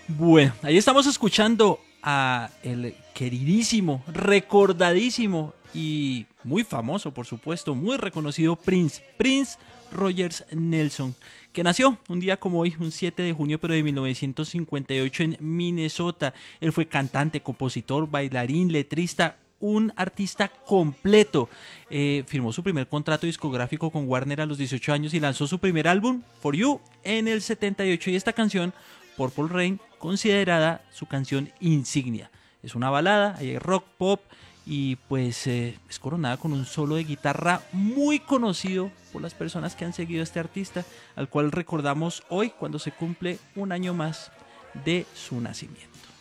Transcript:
Bueno, ahí estamos escuchando a el queridísimo, recordadísimo y muy famoso, por supuesto, muy reconocido Prince Rogers Nelson, que nació un día como hoy, un 7 de junio, pero de 1958 en Minnesota. Él fue cantante, compositor, bailarín, letrista, un artista completo. Firmó su primer contrato discográfico con Warner a los 18 años y lanzó su primer álbum, For You, en el 78. Y esta canción, Purple Rain, considerada su canción insignia. Es una balada, hay rock, pop y pues es coronada con un solo de guitarra muy conocido por las personas que han seguido a este artista, al cual recordamos hoy cuando se cumple un año más de su nacimiento.